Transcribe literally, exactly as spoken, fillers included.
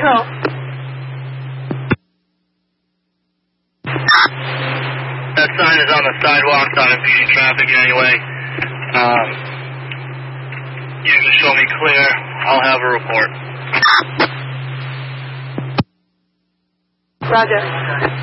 zero. That sign is on the sidewalk, not impeding traffic in any way. Um, you can show me clear. I'll have a report. Roger.